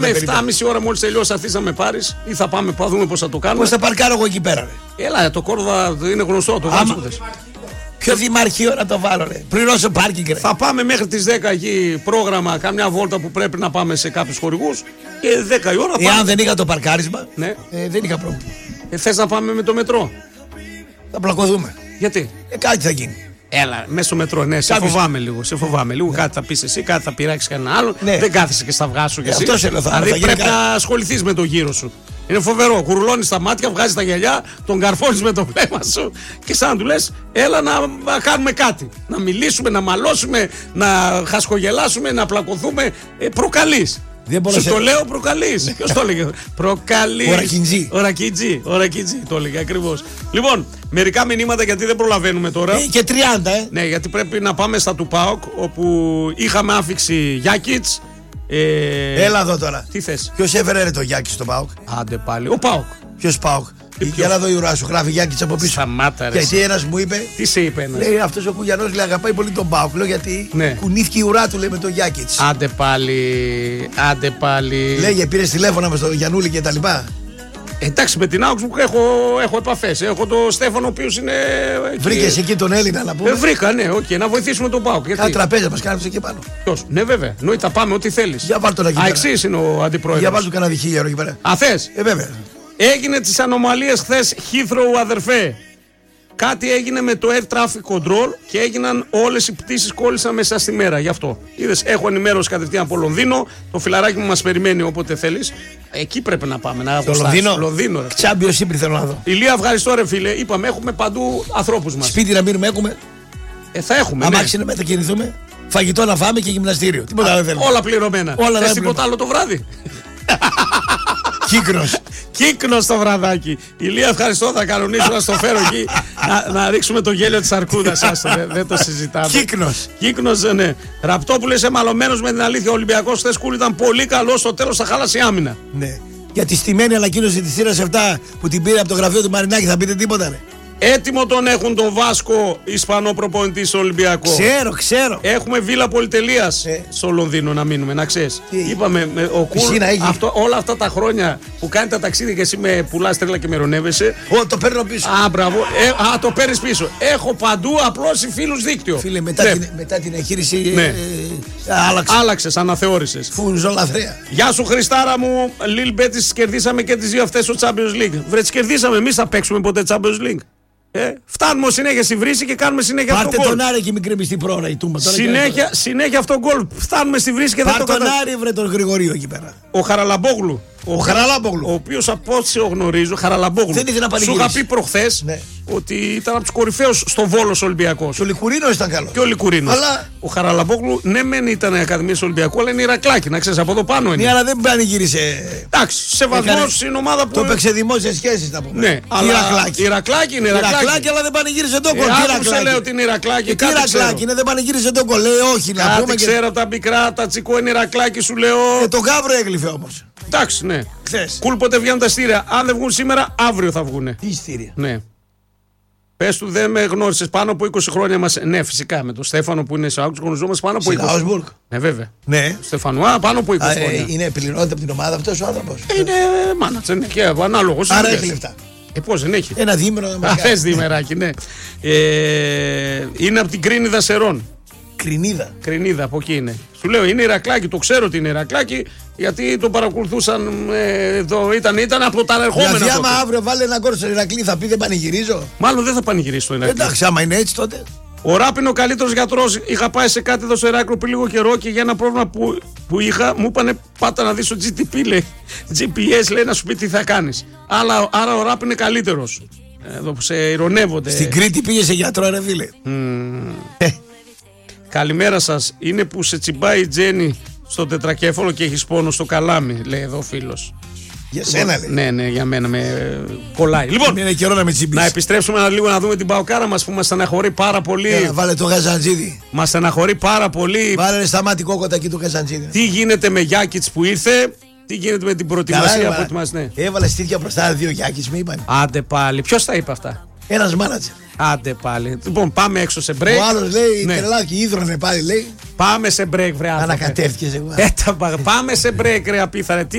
Με 7,5 ώρα μόλις τελειώσει, θα να με πάρεις ή θα πάμε, θα δούμε πώς θα το κάνουμε. Πώς θα παρκάρω εγώ εκεί πέρα, ρε. Έλα, το Κόρδοβα είναι γνωστό, το βάζεις. Ποιο δημαρχείο να το βάλω, ρε. Πληρώσω πάρκινγκ, ρε. Θα πάμε μέχρι τις 10 εκεί πρόγραμμα, καμιά βόλτα που πρέπει να πάμε σε κάποιους χορηγούς και 10 η ώρα. Εάν δεν είχα το παρκάρισμα, ναι. Δεν είχα πρόβλημα. Θες να πάμε με το μετρό? Θα πλακωθούμε. Γιατί? Κάτι θα γίνει. Έλα, μέσα στο μετρό, ναι, σε φοβάμαι λίγο. Σε φοβάμαι λίγο. Ναι. Κάτι θα πεις εσύ, κάτι θα πειράξει κανένα άλλο. Ναι. Δεν κάθεσαι και στα αυγά σου κι εσύ. Δηλαδή πρέπει να ασχοληθείς με το γύρο σου. Είναι φοβερό. Κουρουλώνεις τα μάτια, βγάζεις τα γυαλιά, τον καρφώνεις με το βλέμμα σου και σαν να του λες, έλα να κάνουμε κάτι. Να μιλήσουμε, να μαλώσουμε, να χασκογελάσουμε, να πλακωθούμε. Προκαλείς. Σου το λέω, προκαλείς. Ποιος το έλεγε? Προκαλείς. Ορακιτζή το έλεγε ακριβώς. Λοιπόν, μερικά μηνύματα γιατί δεν προλαβαίνουμε τώρα. Και 30, Ναι, γιατί πρέπει να πάμε στα του ΠΑΟΚ, όπου είχαμε άφηξη Γιάκιτς. Έλα εδώ τώρα. Τι θες? Ποιος έφερε ρε το Γιάκη στο ΠΑΟΚ? Άντε πάλι. Ο ΠΑΟΚ. Ποιος ΠΑΟΚ? Για να δω η ουρά σου, γράφει Γιάκης από πίσω. Σταμάτα, ρε. Γιατί ένας μου είπε. Τι σε είπε, ένας? Λέει αυτός ο Κουγιανός λέει αγαπάει πολύ τον ΠΑΟΚ. Λέω γιατί κουνήθηκε η ουρά του, λέει, με τον Γιάκης. Άντε πάλι. Λέγε, πήρε τηλέφωνα με τον Γιαννούλη και τα λοιπά. Εντάξει, με την Augsburg έχω επαφές. Έχω τον Στέφανο, ο οποίος είναι. Βρήκες εκεί τον Έλληνα να πούμε? Βρήκα, ναι, να βοηθήσουμε τον ΠΑΟΚ. Κάτι τραπέζια μας κάνουμε εκεί πάνω. Ποιος? Ναι, βέβαια. Νόητα πάμε, ό,τι θέλεις. Για βάλ' τον εκεί πέρα. Εξής είναι ο αντιπρόεδρος. Για βάλ' του κανένα διχίλιαρο εκεί πέρα. Θες? Βέβαια. Έγινε τις ανομαλίες χθες Heathrow, αδερφέ. Κάτι έγινε με το Air Traffic Control και έγιναν όλες οι πτήσεις, κόλλησαν μέσα στη μέρα. Γι' αυτό. Είδες, έχω ενημέρωση κατευθείαν από Λονδίνο. Το φιλαράκι μου μας περιμένει όποτε θέλεις. Εκεί πρέπει να πάμε. Να το Λονδίνο. Championship θέλω να δω. Ηλία, ευχαριστώ ρε φίλε. Είπαμε, έχουμε παντού ανθρώπους μας. Σπίτι να μείνουμε έχουμε. Θα έχουμε. Αμάξι να μετακινηθούμε. Φαγητό να φάμε και γυμναστήριο. Τίποτα δεν θέλουμε. Όλα πληρωμένα. Θες τίποτα άλλο το βράδυ? Κύκνος το βραδάκι. Ηλία, ευχαριστώ. Θα κανονίσω να στο φέρω εκεί να ρίξουμε το γέλιο της αρκούδας. Δεν το συζητάμε. Κύκνος, ναι. Ραπτόπουλος εμαλωμένος με την αλήθεια. Ο Ολυμπιακός χθες κούλ ήταν πολύ καλό. Στο τέλος θα χάλασε η άμυνα. Ναι. Για τη στημένη ανακοίνωση της θύρας 7 που την πήρε από το γραφείο του Μαρινάκη, θα πείτε τίποτα, ναι? Έτοιμο τον έχουν τον Βάσκο, Ισπανό προπονητή στο Ολυμπιακό. Ξέρω. Έχουμε βίλα πολυτελείας στο Λονδίνο να μείνουμε, να ξέρεις. Είπαμε, ο Κουλ, όλα αυτά τα χρόνια που κάνει τα ταξίδια και εσύ με πουλάς τρέλα και με ρωνεύεσαι. Το παίρνω πίσω. Μπράβο. Το παίρνεις πίσω. Έχω παντού απλώσει φίλους δίκτυο. Φίλε, μετά την εγχείρηση άλλαξες, αναθεώρησες. Φουζολαθρέα. Γεια σου Χριστάρα μου, Λιλ Μπέτης, κερδίσαμε και τις δύο αυτές στο Champions League. Βρε, τις κερδίσαμε, εμείς θα παίξουμε ποτέ Champions League? Φτάνουμε συνέχεια στη βρύση και κάνουμε συνέχεια αυτό. Πάρτε τον Άρη και μικρή μισθή πρόωρα η Τούμπα. Συνέχεια αυτό γκολ. Φτάνουμε στη βρύση και δεν το κάνουμε. Πάρτε τον Άρη, βρε τον Γρηγορίου εκεί πέρα. Ο Χαραλαμπόγλου. Ο οποίος από ό,τι γνωρίζω, Χαραλαμπόγλου. Δεν ήθελε να πανηγυρίσει. Σου είχα πει προχθές ότι ήταν από τους κορυφαίους στο Βόλος Ολυμπιακός. Και ο Λικουρίνος ήταν καλό. Και ο Λικουρίνος. Αλλά ο Χαραλαμπόγλου, ναι, μεν ήταν Ακαδημία του Ολυμπιακού, αλλά είναι Ηρακλάκι, να ξέρεις, από εδώ πάνω είναι. Ναι, αλλά δεν πανηγύρισε. Εντάξει, σεβασμός είναι ομάδα που. Το παίξε δημόσιες σχέσεις, να πούμε. Ναι, Ηρακλάκι είναι. Ηρακλάκι, αλλά δεν πανηγύρισε τον κολ. Τι λέω ότι είναι Ηρακλάκι. Τι Ηρακλάκι είναι, δεν πανηγύρισε τον κολ. Όχι, να πούμε. Ξέρω από τα μικρά, τα τσικό είναι Ηρακλάκι, σου λέω. Το Γαύρο έγλειφε όμως. Εντάξει, ναι. Χθες. Κουλ πότε βγαίνουν τα στήρια. Αν δεν βγουν σήμερα, αύριο θα βγουν. Τι στήρια? Ναι. Πες του, δεν με γνώρισες πάνω από 20 χρόνια μας. Ναι, φυσικά με τον Στέφανο που είναι σε Augsburg γνωριζόμαστε πάνω από 20 χρόνια. Ναι, βέβαια. Ναι. Στεφανουά πάνω από 20 χρόνια. Είναι επιλυνότητα από την ομάδα αυτός ο άνθρωπος? Είναι μάνατζερ, ναι, και ανάλογος. Άρα έχει λεφτά. Πώς δεν έχει? Ένα διήμερο να μας κάνει. Θες διήμεράκι, ναι. Είναι από την Κρίνιδα Σερών. Κρινίδα, από εκεί είναι. Σου λέω, είναι Ηρακλάκι, το ξέρω ότι είναι Ηρακλάκι, γιατί τον παρακολουθούσαν εδώ, ήταν από τα ερχόμενα. Δηλαδή, άμα αύριο βάλει ένα γκολ στο Ηρακλή, θα πει δεν πανηγυρίζω? Μάλλον δεν θα πανηγυρίσει το Ηρακλή. Εντάξει, άμα είναι έτσι τότε. Ο Ράπ είναι ο καλύτερος γιατρός. Είχα πάει σε κάτι εδώ στο Ηράκλειο πριν λίγο καιρό και για ένα πρόβλημα που είχα, μου είπανε πάτα να δεις το GTP, λέει. GPS, λέει, να σου πει τι θα κάνεις. Άρα ο Ράπ είναι καλύτερος. Εδώ που σε ειρωνεύονται. Στην Κρήτη πήγε σε γιατρό, ρε φίλε. Καλημέρα σας. Είναι που σε τσιμπάει η Τζέννη στο τετρακέφαλο και έχεις πόνο στο καλάμι, λέει εδώ ο φίλος. Για σένα, λέει. Ναι, για μένα με κολλάει. Λοιπόν, είναι καιρό να με τσιμπήσει. Να επιστρέψουμε λίγο να δούμε την παοκάρα μας που μας στεναχωρεί πάρα πολύ. Βάλε το Γαζαντζίδι. Μας στεναχωρεί πάρα πολύ. Βάλε σταμάτη κόκοτα εκεί του Γαζαντζίδι. Τι γίνεται με Γιάκιτς που ήρθε, τι γίνεται με την προετοιμασία που ετοιμάζει. Έβαλε στήθια μπροστά δύο Γιάκιτς, με είπαν. Άντε πάλι, ποιος τα είπε αυτά? Ένας μάνατζερ. Άντε πάλι. Λοιπόν, πάμε έξω σε break. Ο άλλος λέει: τρελάκι, ίδρωνε πάλι, λέει. Πάμε σε break, βρε. Ανακατεύτηκες εγώ. Πάμε σε break, ρε απίθανε.